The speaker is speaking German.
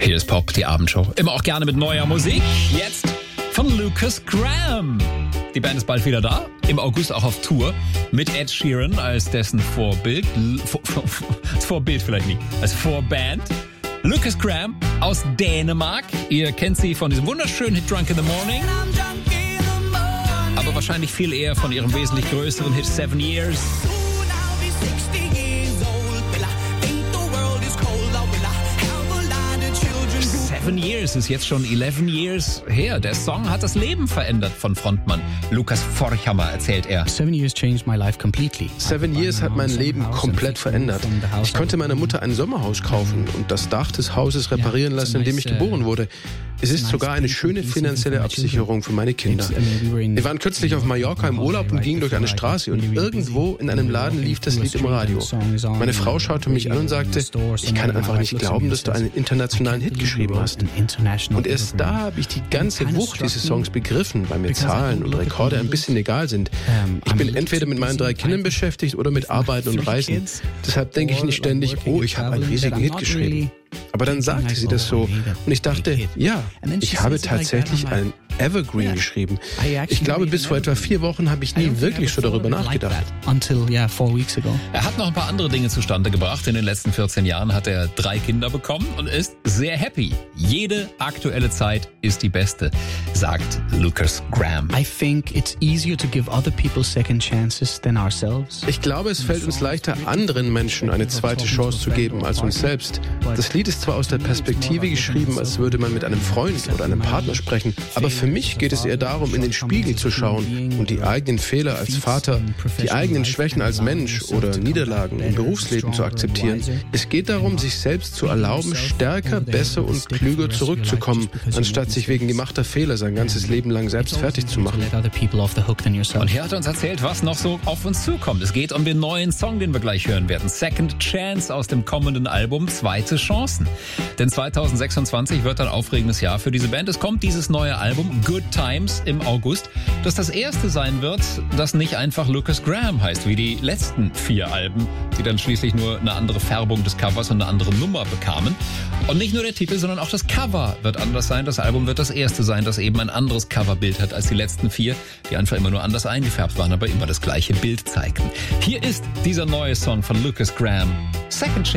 Hier ist Pop, die Abendshow. Immer auch gerne mit neuer Musik. Jetzt von Lukas Graham. Die Band ist bald wieder da. Im August auch auf Tour. Mit Ed Sheeran als dessen Vorbild. Vorbild vielleicht nicht. Als Vorband. Lukas Graham aus Dänemark. Ihr kennt sie von diesem wunderschönen Hit Drunk in the Morning. Aber wahrscheinlich viel eher von ihrem wesentlich größeren Hit 7 Years. 7 Years ist jetzt schon 11 Years her. Der Song hat das Leben verändert von Frontmann Lukas Forchhammer, erzählt er. 7 Years changed my life completely. 7 Years hat mein Leben komplett verändert. Ich konnte meiner Mutter ein Sommerhaus kaufen und das Dach des Hauses reparieren lassen, in dem ich geboren wurde. Es ist sogar eine schöne finanzielle Absicherung für meine Kinder. Wir waren kürzlich auf Mallorca im Urlaub und gingen durch eine Straße und irgendwo in einem Laden lief das Lied im Radio. Meine Frau schaute mich an und sagte, ich kann einfach nicht glauben, dass du einen internationalen Hit geschrieben hast. Und erst da habe ich die ganze Wucht dieses Songs begriffen, weil mir Zahlen und Rekorde ein bisschen egal sind. Ich bin entweder mit meinen 3 Kindern beschäftigt oder mit Arbeiten und Reisen. Deshalb denke ich nicht ständig, oh, ich habe einen riesigen Hit geschrieben. Aber dann sagte sie das so und ich dachte, ja, ich habe tatsächlich einen Evergreen geschrieben. Ich glaube, bis vor etwa 4 Wochen habe ich nie wirklich so darüber nachgedacht. Er hat noch ein paar andere Dinge zustande gebracht. In den letzten 14 Jahren hat er 3 Kinder bekommen und ist sehr happy. Jede aktuelle Zeit ist die beste, sagt Lukas Graham. Ich glaube, es fällt uns leichter, anderen Menschen eine zweite Chance zu geben als uns selbst. Das Lied ist zwar aus der Perspektive geschrieben, als würde man mit einem Freund oder einem Partner sprechen, aber für mich geht es eher darum, in den Spiegel zu schauen und die eigenen Fehler als Vater, die eigenen Schwächen als Mensch oder Niederlagen im Berufsleben zu akzeptieren. Es geht darum, sich selbst zu erlauben, stärker, besser und klüger zurückzukommen, anstatt sich wegen gemachter Fehler sein ganzes Leben lang selbst fertig zu machen. Und hier hat er uns erzählt, was noch so auf uns zukommt. Es geht um den neuen Song, den wir gleich hören werden. Second Chance aus dem kommenden Album Zweite Chancen. Denn 2026 wird ein aufregendes Jahr für diese Band. Es kommt dieses neue Album Good Times im August, das das erste sein wird, das nicht einfach Lukas Graham heißt, wie die letzten 4 Alben, die dann schließlich nur eine andere Färbung des Covers und eine andere Nummer bekamen. Und nicht nur der Titel, sondern auch das Cover wird anders sein. Das Album wird das erste sein, das eben ein anderes Coverbild hat als die letzten 4, die einfach immer nur anders eingefärbt waren, aber immer das gleiche Bild zeigten. Hier ist dieser neue Song von Lukas Graham, Second Chance.